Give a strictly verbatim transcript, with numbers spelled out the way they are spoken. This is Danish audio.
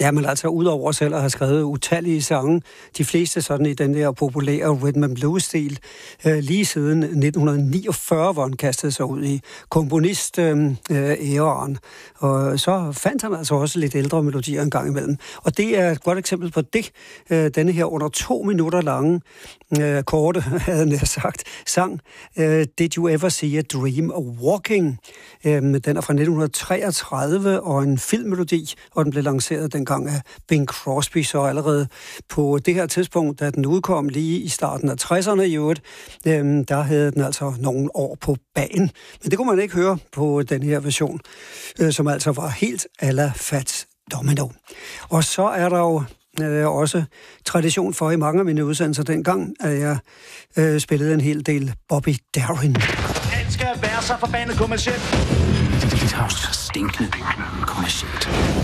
Ja, men altså udover selv at have skrevet utallige sange, de fleste sådan i den der populære rhythm and blues-stil, øh, lige siden nitten niogfyrre, hvor han kastede sig ud i komponist-æraen. Øh, og så fandt han altså også lidt ældre melodier en gang imellem. Og det er et godt eksempel på det. Øh, denne her under to minutter lange, øh, korte, havde jeg sagt, sang, øh, Did You Ever See a Dream of Walking? Øh, den er fra nitten treogtredive og en filmmelodi, og den blev lanceret dengang af Bing Crosby, så allerede på det her tidspunkt, da den udkom lige i starten af tresserne i øvrigt, øhm, der havde den altså nogle år på bagen. Men det kunne man ikke høre på den her version, øh, som altså var helt a la Fats Domino. Og så er der jo øh, også tradition for i mange af mine udsendelser dengang, at jeg øh, spillede en hel del Bobby Darin. Alt skal være så forbandet kommercielt. Dit house stinkende kommercielt.